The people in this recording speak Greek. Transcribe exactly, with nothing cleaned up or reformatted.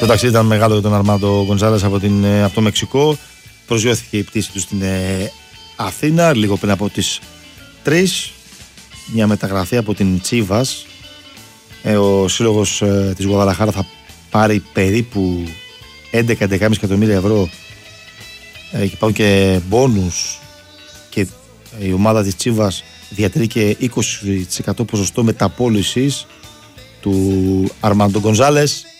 Το ταξίδι ήταν μεγάλο για τον Αρμάντο Γκονζάλες από, την, από το Μεξικό. Προσγειώθηκε η πτήση του στην ε, Αθήνα λίγο πριν από τις τρεις. Μια μεταγραφή από την Τσίβας. Ε, ο σύλλογος ε, της Γουαδαλαχάρα θα πάρει περίπου έντεκα με έντεκα κόμμα πέντε εκατομμύρια ευρώ ε, και υπάρχουν και μπόνους και η ομάδα της Τσίβας διατηρεί και είκοσι τοις εκατό ποσοστό μεταπώλησης του Αρμάντο Γκονζάλες.